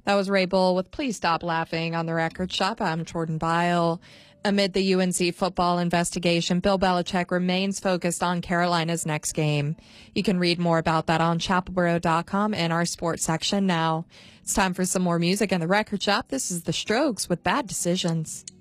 That was Ray Bull with Please Stop Laughing on the Record Shop. I'm Jordan Byle. Amid the UNC football investigation, Bill Belichick remains focused on Carolina's next game. You can read more about that on chapelboro.com in our sports section now. It's time for some more music in the Record Shop. This is The Strokes with Bad Decisions.